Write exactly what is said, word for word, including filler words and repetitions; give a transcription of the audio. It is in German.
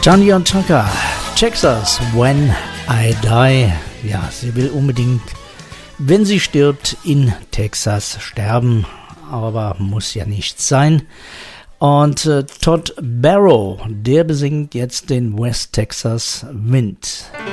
Tanya Tucker, Texas, When I Die. Ja, sie will unbedingt, wenn sie stirbt, in Texas sterben, aber muss ja nicht sein. Und äh, Todd Barrow, der besingt jetzt den West Texas Wind.